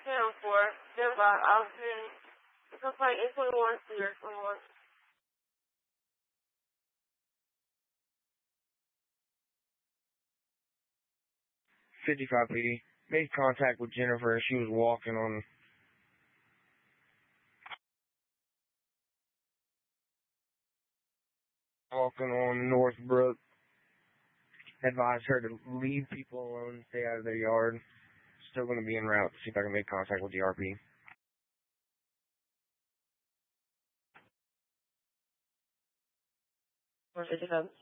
Channel 4, stand by, Austin. It's on flight 821, Clear 21. 55 PD. Made contact with Jennifer. She was walking on Northbrook. Advised her to leave people alone, stay out of their yard. Still going to be en route to see if I can make contact with the RP. 457.